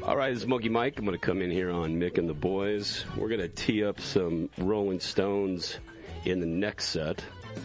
All right, this is Smokey Mike. I'm going to come in here on Mick and the Boys. We're going to tee up some Rolling Stones in the next set.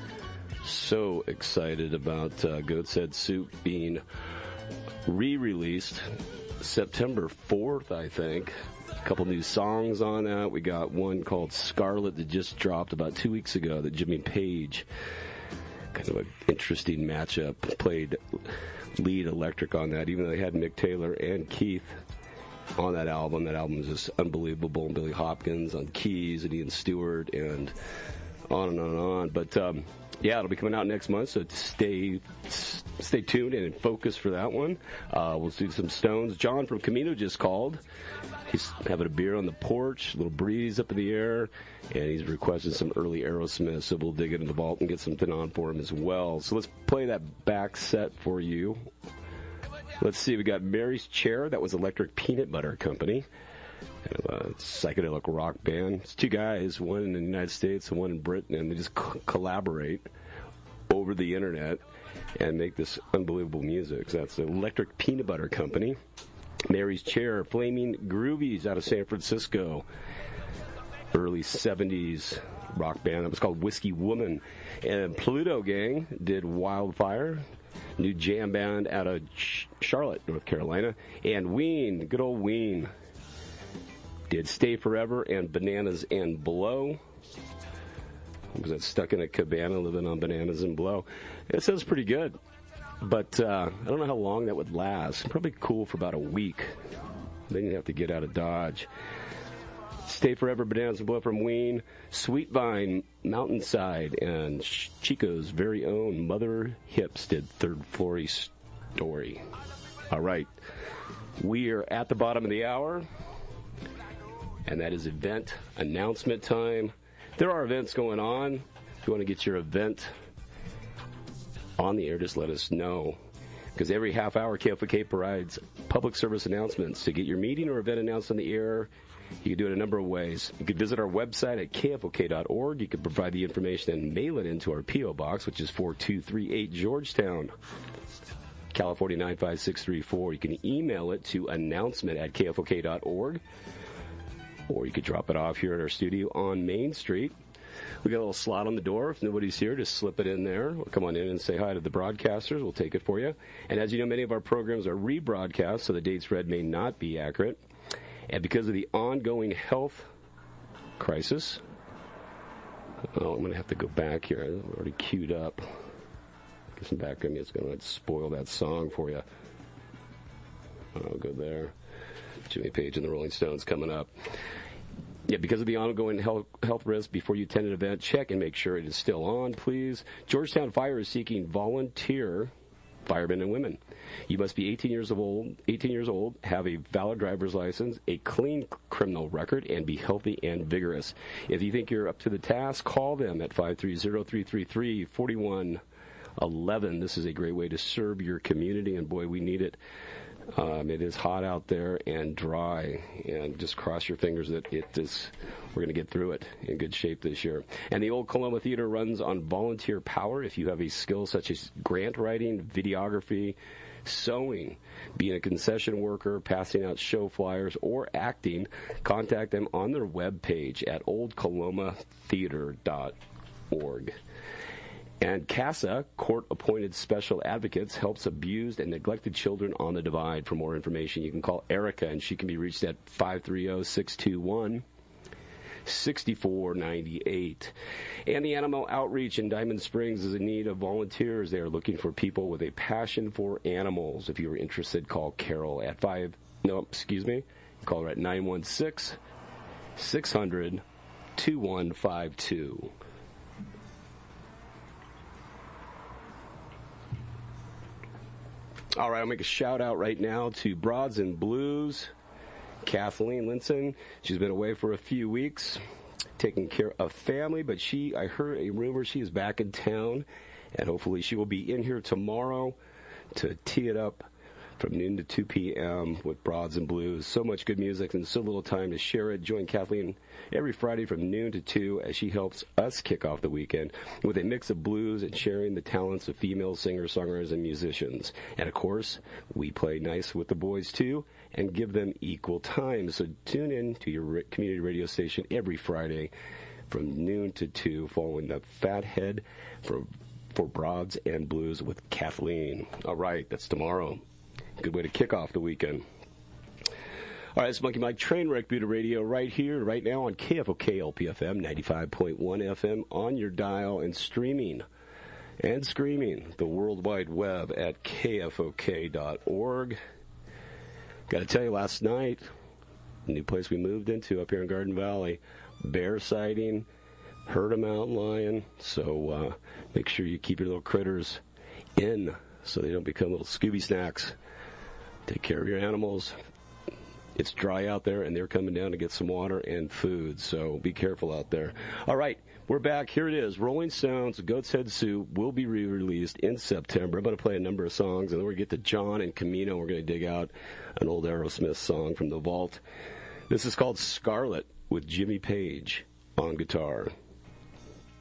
So excited about Goat's Head Soup being re-released September 4th, I think. A couple new songs on that. We got one called Scarlet that just dropped about 2 weeks ago that Jimmy Page, kind of an interesting matchup, played lead electric on that, even though they had Mick Taylor and Keith on that album. That album is just unbelievable. And Billy Hopkins on keys and Ian Stewart and on and on and on. But, yeah, it'll be coming out next month, so stay tuned and in focus for that one. We'll do some Stones. John from Camino just called. He's having a beer on the porch, a little breeze up in the air, and he's requested some early Aerosmith, so we'll dig into the vault and get something on for him as well. So let's play that back set for you. Let's see, we got Mary's Chair. That was Electric Peanut Butter Company, kind of a psychedelic rock band. It's two guys, one in the United States and one in Britain, and they just collaborate over the internet and make this unbelievable music. So that's the Electric Peanut Butter Company. Mary's Chair, Flaming Groovies out of San Francisco, early 70s rock band. It was called Whiskey Woman. And Pluto Gang did Wildfire, new jam band out of Charlotte, North Carolina. And Ween, good old Ween, did Stay Forever and Bananas and Blow. Was that Stuck in a Cabana living on bananas and blow? It sounds pretty good. But I don't know how long that would last. Probably cool for about a week. Then you'd have to get out of Dodge. Stay Forever, Bananas and Blow from Ween. Sweet Vine, Mountainside, and Chico's very own Mother Hips did Third Floor Story. All right. We are at the bottom of the hour, and that is event announcement time. There are events going on. If you want to get your event on the air, just let us know. Because every half hour, KFOK provides public service announcements. To get your meeting or event announced on the air, you can do it a number of ways. You can visit our website at kfok.org. You can provide the information and mail it into our P.O. Box, which is 4238 Georgetown, California 95634. You can email it to announcement@kfok.org. Or you could drop it off here at our studio on Main Street. We got a little slot on the door. If nobody's here, just slip it in there. We'll come on in and say hi to the broadcasters. We'll take it for you. And as you know, many of our programs are rebroadcast, so the dates read may not be accurate. And because of the ongoing health crisis, I'm going to have to go back here. I'm already queued up. Get some background music. I'm going to spoil that song for you. I'll go there. Jimmy Page and the Rolling Stones coming up. Yeah, because of the ongoing health risk, before you attend an event, check and make sure it is still on, please. Georgetown Fire is seeking volunteer firemen and women. You must be 18 years old, have a valid driver's license, a clean criminal record, and be healthy and vigorous. If you think you're up to the task, call them at 530-333-4111. This is a great way to serve your community, and boy, we need it. It is hot out there and dry, and just cross your fingers that we're going to get through it in good shape this year. And the Old Coloma Theater runs on volunteer power. If you have a skill such as grant writing, videography, sewing, being a concession worker, passing out show flyers, or acting, contact them on their webpage at oldcolomatheater.org. And CASA, Court-Appointed Special Advocates, helps abused and neglected children on the divide. For more information, you can call Erica, and she can be reached at 530-621-6498. And the Animal Outreach in Diamond Springs is in need of volunteers. They are looking for people with a passion for animals. If you are interested, call Carol at call her at 916-600-2152. All right, I'll make a shout-out right now to Broads and Blues, Kathleen Linson. She's been away for a few weeks, taking care of family, but I heard a rumor she is back in town, and hopefully she will be in here tomorrow to tee it up from noon to 2 p.m. with Broads and Blues. So much good music and so little time to share it. Join Kathleen every Friday from noon to 2 as she helps us kick off the weekend with a mix of blues and sharing the talents of female singers, songwriters, and musicians. And, of course, we play nice with the boys, too, and give them equal time. So tune in to your community radio station every Friday from noon to 2 following the Fathead for Broads and Blues with Kathleen. All right, that's tomorrow. Good way to kick off the weekend. All right, it's Monkey Mike Trainwreck Buddha Radio right here, right now on KFOK LPFM 95.1 FM on your dial and streaming and screaming the World Wide Web at KFOK.org. Got to tell you, last night, the new place we moved into up here in Garden Valley, bear sighting, heard a mountain lion, so make sure you keep your little critters in so they don't become little Scooby snacks. Take care of your animals. It's dry out there, and they're coming down to get some water and food, so be careful out there. All right, we're back. Here it is. Rolling Stones, Goat's Head Soup will be re-released in September. I'm going to play a number of songs, and then we're going to get to John and Camino. We're going to dig out an old Aerosmith song from the vault. This is called Scarlet with Jimmy Page on guitar.